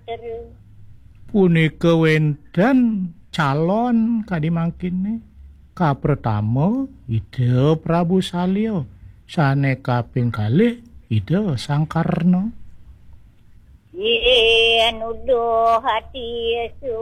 Punika wenten calon kadimangkene. Kapretama Ida Prabu Salya, sane kaping kalih Ida Sangkarna. Yen udo hati